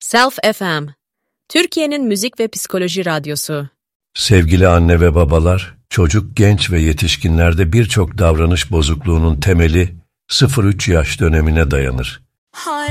Self FM, Türkiye'nin müzik ve psikoloji radyosu. Sevgili anne ve babalar, çocuk, genç ve yetişkinlerde birçok davranış bozukluğunun temeli 0-3 yaş dönemine dayanır.